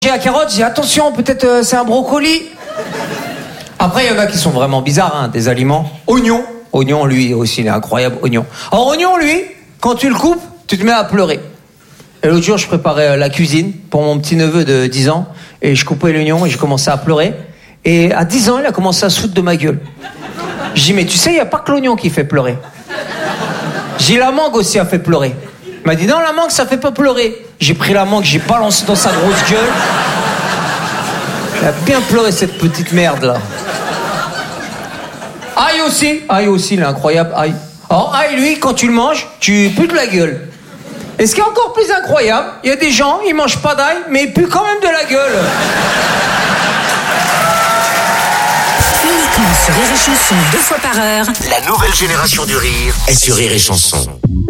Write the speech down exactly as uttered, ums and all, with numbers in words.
J'ai la carotte, j'ai attention, peut-être euh, c'est un brocoli. Après, il y en a qui sont vraiment bizarres, hein, des aliments. Oignon. Oignon, lui aussi, il est incroyable, oignon. Alors, oignon, lui, quand tu le coupes, tu te mets à pleurer. Et l'autre jour, je préparais euh, la cuisine pour mon petit-neveu de dix ans, et je coupais l'oignon et je commençais à pleurer. Et à dix ans, il a commencé à se foutre de ma gueule. Je dis, mais tu sais, il n'y a pas que l'oignon qui fait pleurer. J'ai la mangue aussi a fait pleurer. Il m'a dit, non, la mangue, ça fait pas pleurer. J'ai pris la mangue, j'ai balancé dans sa grosse gueule. Il a bien pleuré, cette petite merde, là. Aïe aussi. Aïe aussi, il est incroyable, aïe. Alors, aïe, lui, quand tu le manges, tu pues de la gueule. Et ce qui est encore plus incroyable, il y a des gens, ils mangent pas d'ail, mais ils puent quand même de la gueule. Uniquement sur Rire et Chanson, deux fois par heure. La nouvelle génération du rire est sur Rire et Chanson.